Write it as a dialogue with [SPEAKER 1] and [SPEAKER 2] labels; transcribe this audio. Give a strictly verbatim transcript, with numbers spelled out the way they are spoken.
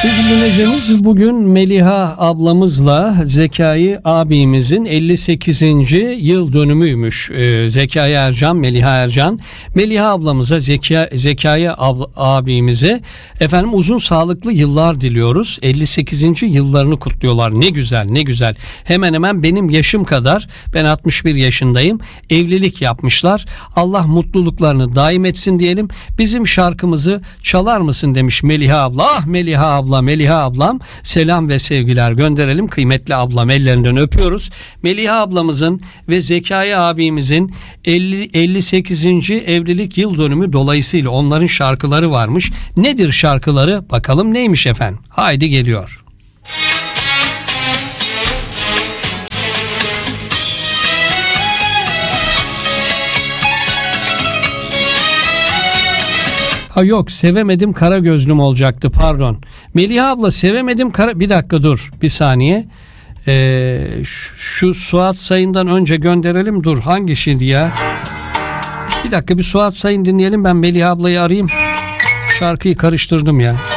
[SPEAKER 1] Sevgili dinleyicilerimiz, bugün Meliha ablamızla Zekai abimizin elli sekizinci yıl dönümüymüş. Ee, Zekai Ercan, Meliha Ercan. Meliha ablamıza, Zeka, Zekai ab- abimize efendim uzun sağlıklı yıllar diliyoruz. elli sekizinci yıllarını kutluyorlar. Ne güzel, ne güzel. Hemen hemen benim yaşım kadar, ben altmış bir yaşındayım. Evlilik yapmışlar. Allah mutluluklarını daim etsin diyelim. Bizim şarkımızı çalar mısın demiş Meliha abla. Ah Meliha abla, Meliha ablam, selam ve sevgiler gönderelim. Kıymetli ablam, ellerinden öpüyoruz. Meliha ablamızın ve Zekai abimizin elli, elli sekizinci evlilik yıl dönümü dolayısıyla onların şarkıları varmış. Nedir şarkıları? Bakalım neymiş efendim? Haydi geliyor. Ha yok, sevemedim kara gözlüm olacaktı, pardon. Meliha abla, sevemedim kara... Bir dakika dur, bir saniye. Ee, şu, şu Suat Sayın'dan önce gönderelim, dur. Hangi şeydi ya? Bir dakika, bir Suat Sayın dinleyelim, ben Meliha ablayı arayayım. Şarkıyı karıştırdım ya.